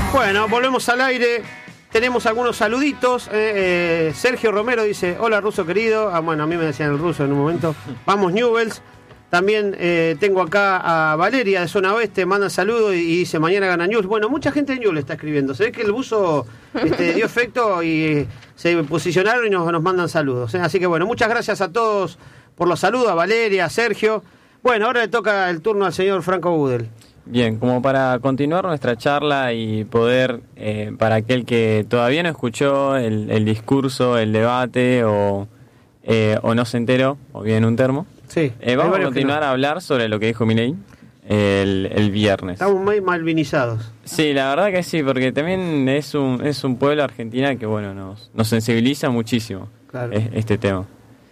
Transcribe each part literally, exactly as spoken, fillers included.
Bueno, volvemos al aire. Tenemos algunos saluditos. Eh, eh, Sergio Romero dice: hola, ruso querido. Ah, bueno, a mí me decían el ruso en un momento. Vamos, Newells. También eh, tengo acá a Valeria de Zona Oeste, manda saludos y, y dice: mañana gana Newell's. Bueno, mucha gente de Newell's está escribiendo. Se ve que el buzo este, dio efecto y eh, se posicionaron y nos, nos mandan saludos. ¿eh? Así que bueno, muchas gracias a todos por los saludos, a Valeria, a Sergio. Bueno, ahora le toca el turno al señor Franco Gudel. Bien, como para continuar nuestra charla y poder, eh, para aquel que todavía no escuchó el, el discurso, el debate o, eh, o no se enteró, o bien un termo, sí, eh, vamos a continuar no. a hablar sobre lo que dijo Milei el, el viernes. Estamos muy malvinizados. Sí, la verdad que sí, porque también es un es un pueblo Argentina que bueno nos, nos sensibiliza muchísimo claro. este tema.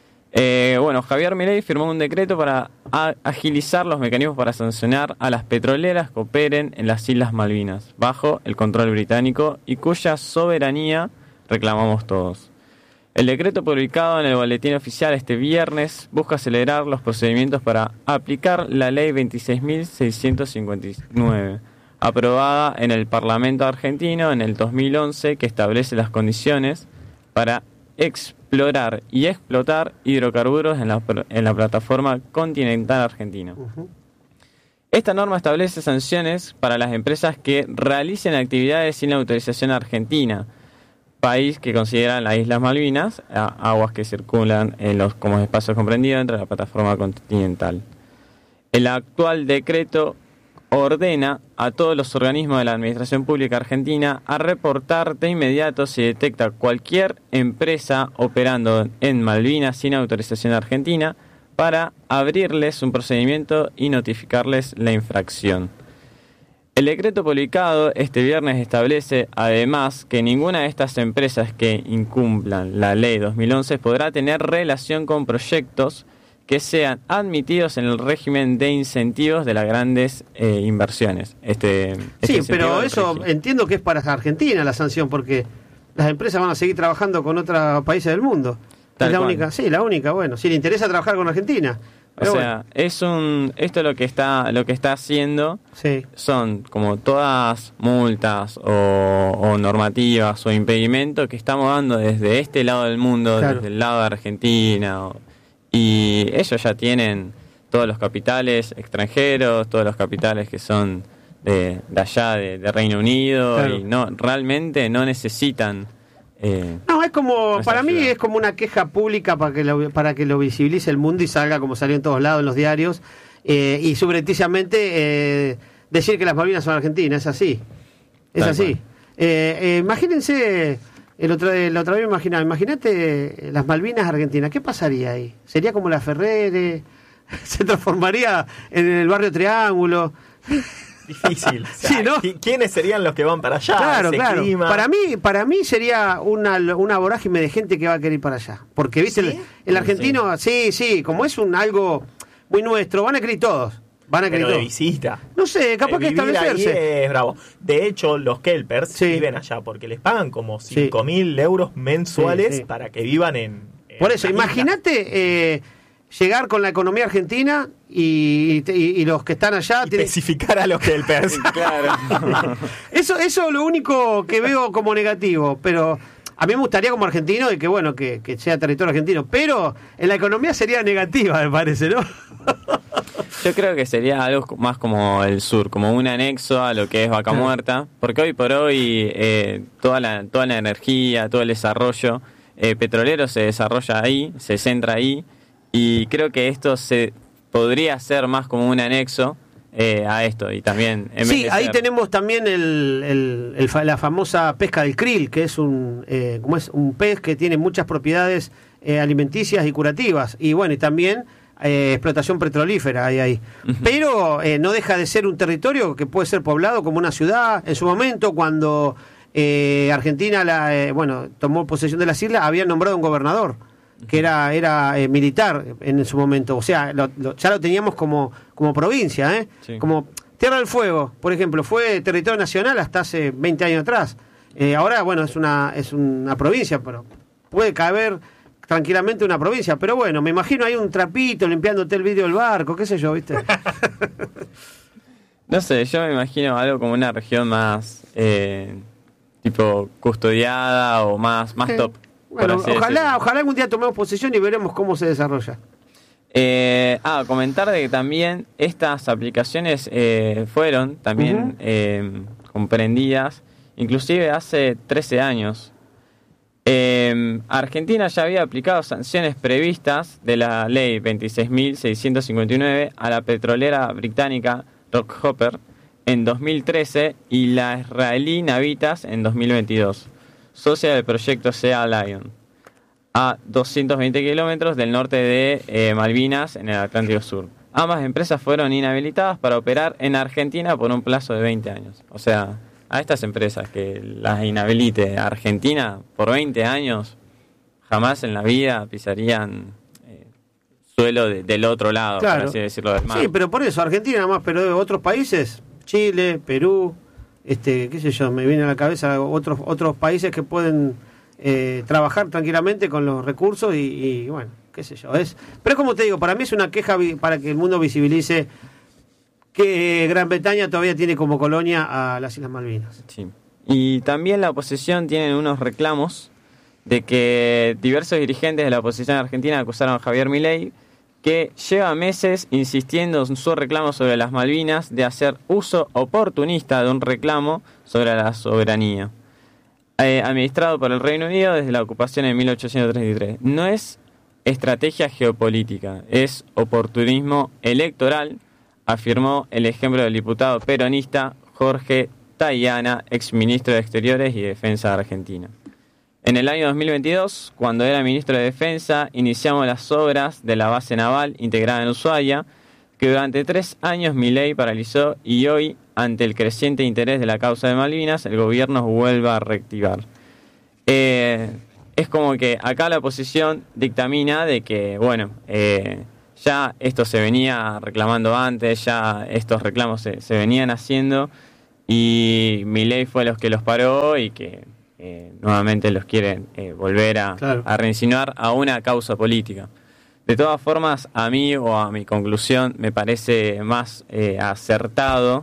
Eh, bueno, Javier Milei firmó un decreto para a- agilizar los mecanismos para sancionar a las petroleras que operen en las Islas Malvinas, bajo el control británico y cuya soberanía reclamamos todos. El decreto publicado en el Boletín Oficial este viernes busca acelerar los procedimientos para aplicar la Ley veintiséis mil seiscientos cincuenta y nueve, aprobada en el Parlamento argentino en el dos mil once, que establece las condiciones para explorar y explotar hidrocarburos en la, en la plataforma continental argentina. Uh-huh. Esta norma establece sanciones para las empresas que realicen actividades sin la autorización argentina, país que considera las Islas Malvinas, aguas que circulan en los, como espacios comprendidos entre la plataforma continental. El actual decreto ordena a todos los organismos de la Administración Pública Argentina a reportar de inmediato si detecta cualquier empresa operando en Malvinas sin autorización argentina para abrirles un procedimiento y notificarles la infracción. El decreto publicado este viernes establece además que ninguna de estas empresas que incumplan la Ley dos mil once podrá tener relación con proyectos que sean admitidos en el régimen de incentivos de las grandes eh, inversiones. Este, este sí, pero eso régimen. Entiendo que es para Argentina la sanción, porque las empresas van a seguir trabajando con otros países del mundo. Tal es la cual. única, sí, la única, bueno, si le interesa trabajar con Argentina. O sea, bueno. es un esto lo que está lo que está haciendo sí. son como todas multas o, o normativas o impedimentos que estamos dando desde este lado del mundo, claro. desde el lado de Argentina. O, Y ellos ya tienen todos los capitales extranjeros, todos los capitales que son de, de allá, de, de Reino Unido, claro. y no realmente no necesitan... Eh, no, es como, para mí es como una queja pública para que lo, para que lo visibilice el mundo y salga como salió en todos lados en los diarios, eh, y subrepticiamente eh, decir que las Malvinas son argentinas, es así, es Tal así. Eh, eh, imagínense... El otro, el otro día me imaginaba, imagínate las Malvinas argentinas, ¿qué pasaría ahí? ¿Sería como la Ferrere? ¿Se transformaría en el barrio Triángulo? Difícil. O sea, sí, ¿no? ¿Quiénes serían los que van para allá? Claro, ese claro. Clima? Para mí, para mí sería una, una vorágine de gente que va a querer ir para allá. Porque, viste, ¿Sí? el, el argentino, sí. sí, sí, como es un algo muy nuestro, van a querer ir todos. Van a Pero de visita. No sé, capaz que establecerse. Ahí es bravo. De hecho, los Kelpers sí. viven allá porque les pagan como cinco mil sí. euros mensuales sí, sí. para que vivan en. en Por eso, imagínate eh, llegar con la economía argentina y, y, y los que están allá. Y especificar tienen... a los Kelpers. Claro. eso, eso es lo único que veo como negativo, pero. A mí me gustaría como argentino de que bueno que, que sea territorio argentino, pero en la economía sería negativa, me parece, ¿no? Yo creo que sería algo más como el sur, como un anexo a lo que es Vaca Muerta, porque hoy por hoy eh, toda la toda la energía, todo el desarrollo eh, petrolero se desarrolla ahí, se centra ahí, y creo que esto se podría hacer más como un anexo Eh, a esto y también en sí, vez de ahí ser... tenemos también el, el, el, la famosa pesca del krill, que es un eh, como es un pez que tiene muchas propiedades eh, alimenticias y curativas, y bueno, y también eh, explotación petrolífera hay ahí, uh-huh. pero eh, no deja de ser un territorio que puede ser poblado como una ciudad. En su momento, cuando eh, Argentina la, eh, bueno tomó posesión de las islas, habían nombrado un gobernador que era era eh, militar en su momento, o sea, lo, lo, ya lo teníamos como como provincia, ¿eh? Sí. Como Tierra del Fuego, por ejemplo, fue territorio nacional hasta hace veinte años atrás. Eh, ahora, bueno, es una es una provincia, pero puede caber tranquilamente una provincia. Pero bueno, me imagino ahí un trapito limpiándote el vidrio del barco, qué sé yo, ¿viste? No sé, yo me imagino algo como una región más eh, tipo custodiada o más, más eh, top. Bueno, ojalá, ojalá algún día tomemos posesión y veremos cómo se desarrolla. Eh, ah, comentar de que también estas aplicaciones eh, fueron también uh-huh. eh, comprendidas, inclusive hace trece años. Eh, Argentina ya había aplicado sanciones previstas de la ley veintiséis mil seiscientos cincuenta y nueve a la petrolera británica Rockhopper en dos mil trece y la israelí Navitas en dos mil veintidós, socia del proyecto Sea Lion, a doscientos veinte kilómetros del norte de eh, Malvinas en el Atlántico Sur. Ambas empresas fueron inhabilitadas para operar en Argentina por un plazo de veinte años. O sea, a estas empresas que las inhabilite Argentina por veinte años, jamás en la vida pisarían eh, suelo de, del otro lado, claro. por así decirlo. Del mar. Sí, pero por eso, Argentina nada más, pero otros países, Chile, Perú, este, qué sé yo, me viene a la cabeza otros otros países que pueden eh, trabajar tranquilamente con los recursos y, y bueno, qué sé yo. es Pero es como te digo, para mí es una queja vi- para que el mundo visibilice que Gran Bretaña todavía tiene como colonia a las Islas Malvinas. Sí. Y también la oposición tiene unos reclamos de que diversos dirigentes de la oposición argentina acusaron a Javier Milei, que lleva meses insistiendo en su reclamo sobre las Malvinas, de hacer uso oportunista de un reclamo sobre la soberanía, eh, administrado por el Reino Unido desde la ocupación en mil ochocientos treinta y tres. No es estrategia geopolítica, es oportunismo electoral, afirmó el ejemplo del diputado peronista Jorge Tayana, exministro de Exteriores y Defensa de Argentina. En el año dos mil veintidós, cuando era ministro de Defensa, iniciamos las obras de la base naval integrada en Ushuaia, que durante tres años Milei paralizó, y hoy, ante el creciente interés de la causa de Malvinas, el gobierno vuelve a reactivar. Eh, es como que acá la oposición dictamina de que, bueno, eh, ya esto se venía reclamando antes, ya estos reclamos se, se venían haciendo, y Milei fue los que los paró y que eh, nuevamente los quiere eh, volver a, claro. a reinsinuar a una causa política. De todas formas, a mí o a mi conclusión me parece más eh, acertado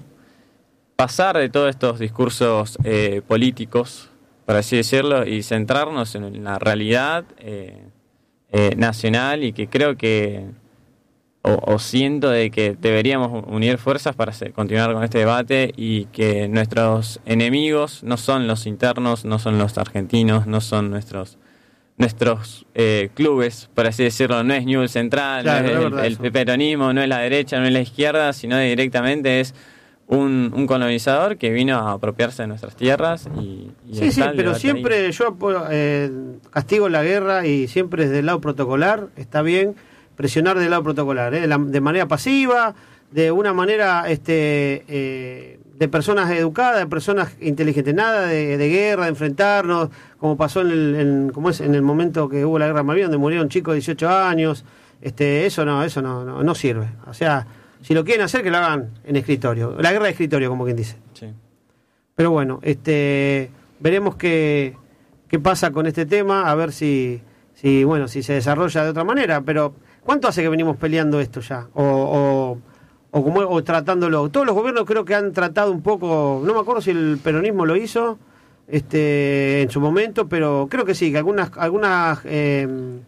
pasar de todos estos discursos eh, políticos, por así decirlo, y centrarnos en la realidad eh, eh, nacional, y que creo que O, o siento de que deberíamos unir fuerzas para continuar con este debate, y que nuestros enemigos no son los internos, no son los argentinos, no son nuestros nuestros eh, clubes, por así decirlo. No es Newell's Central, claro, no es el, el peronismo, no es la derecha, no es la izquierda, sino directamente es un, un colonizador que vino a apropiarse de nuestras tierras. Y, y sí, sí, pero siempre ahí. yo eh, castigo la guerra, y siempre desde el lado protocolar, está bien presionar del lado protocolar, ¿eh? de, la, de manera pasiva, de una manera este eh, de personas educadas, de personas inteligentes, nada de, de guerra, de enfrentarnos, como pasó en el, en, como es, en el momento que hubo la guerra de Malvinas, donde murieron chicos de dieciocho años. Este, eso no, eso no, no, no sirve. O sea, si lo quieren hacer, que lo hagan en escritorio, la guerra de escritorio, como quien dice. Sí. Pero bueno, este, veremos qué, qué pasa con este tema, a ver si, si, bueno, si se desarrolla de otra manera, pero ¿cuánto hace que venimos peleando esto ya? O, o, o, como, o tratándolo. Todos los gobiernos creo que han tratado un poco, no me acuerdo si el peronismo lo hizo este, en su momento, pero creo que sí, que algunas, algunas eh,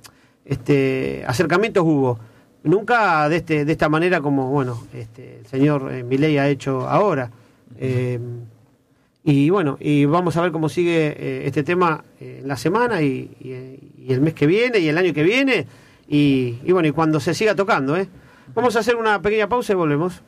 este, acercamientos hubo. Nunca de este de esta manera como, bueno, este, el señor eh, Milei ha hecho ahora. Eh, y bueno, y vamos a ver cómo sigue eh, este tema eh, en la semana y, y, y el mes que viene y el año que viene. Y, y bueno, y cuando se siga tocando, ¿eh? Vamos a hacer una pequeña pausa y volvemos.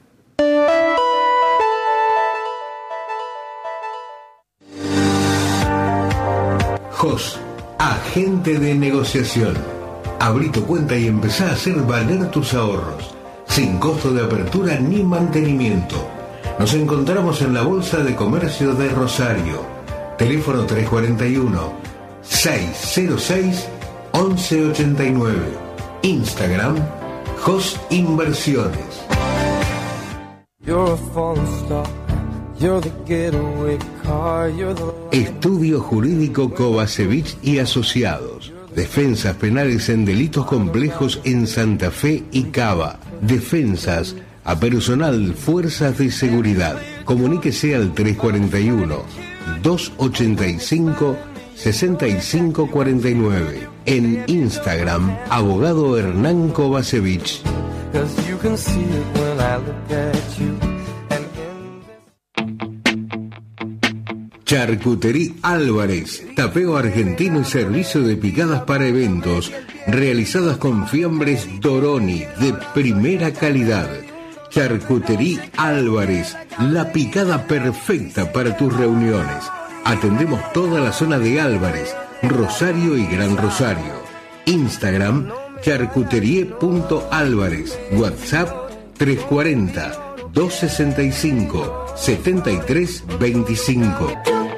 J O S, agente de negociación. Abrí tu cuenta y empezá a hacer valer tus ahorros, sin costo de apertura ni mantenimiento. Nos encontramos en la Bolsa de Comercio de Rosario. Teléfono tres cuatro uno, seis cero seis, once ochenta y nueve. Instagram, J O S Inversiones. Estudio Jurídico Kovacevic y Asociados. Defensas penales en delitos complejos en Santa Fe y Cava. Defensas a personal Fuerzas de Seguridad. Comuníquese al tres cuatro uno, dos ocho cinco, seis cinco cuatro nueve. En Instagram, abogado Hernán Kovacevic. Charcutería Álvarez, tapeo argentino y servicio de picadas para eventos, realizadas con fiambres Doroni de primera calidad. Charcutería Álvarez, la picada perfecta para tus reuniones. Atendemos toda la zona de Álvarez, Rosario y Gran Rosario. Instagram, charcuterie.álvarez. WhatsApp, tres cuatro cero, dos seis cinco, siete tres dos cinco.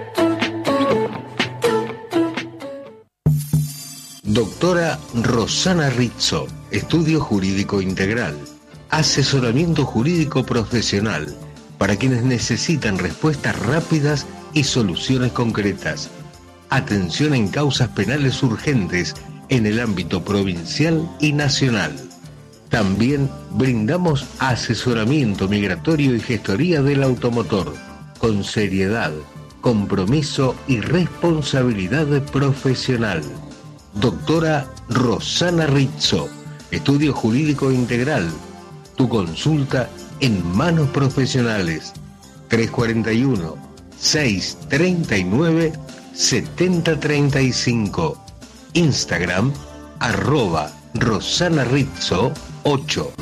Doctora Rosana Rizzo, Estudio Jurídico Integral. Asesoramiento jurídico profesional para quienes necesitan respuestas rápidas y soluciones concretas. Atención en causas penales urgentes en el ámbito provincial y nacional. También brindamos asesoramiento migratorio y gestoría del automotor, con seriedad, compromiso y responsabilidad profesional. Doctora Rosana Rizzo, Estudio Jurídico Integral. Tu consulta en manos profesionales. tres cuatro uno, seis tres nueve, siete cero tres cinco. Instagram, arroba Rosana Rizzo ocho.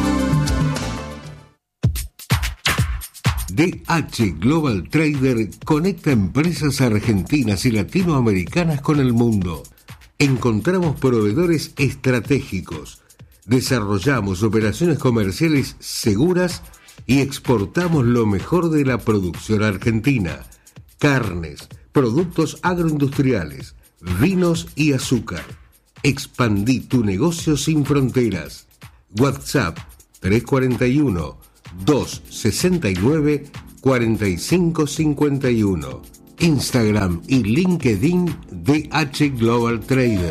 D H Global Trader conecta empresas argentinas y latinoamericanas con el mundo. Encontramos proveedores estratégicos, desarrollamos operaciones comerciales seguras y exportamos lo mejor de la producción argentina: carnes, productos agroindustriales, vinos y azúcar. Expandí tu negocio sin fronteras. WhatsApp tres cuatro uno, dos seis nueve, cuatro cinco cinco uno. Instagram y LinkedIn D H Global Trader.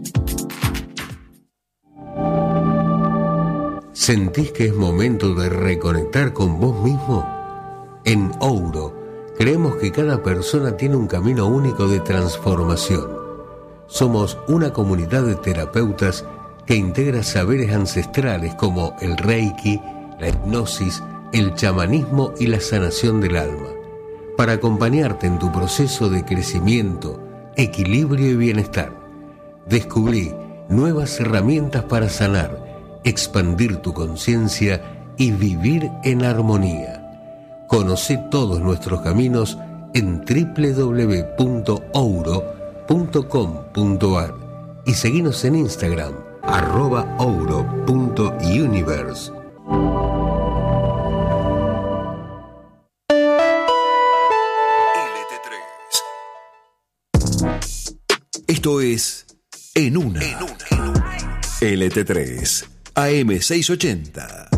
¿Sentís que es momento de reconectar con vos mismo? En Ouro, creemos que cada persona tiene un camino único de transformación. Somos una comunidad de terapeutas que integra saberes ancestrales como el Reiki, la hipnosis, el chamanismo y la sanación del alma, para acompañarte en tu proceso de crecimiento, equilibrio y bienestar. Descubrí nuevas herramientas para sanar, expandir tu conciencia y vivir en armonía. Conoce todos nuestros caminos en doble u doble u doble u punto ouro punto com punto a r y seguinos en Instagram, arroba ouro punto universe. Esto es En Una. En Una. L T tres, A M seiscientos ochenta.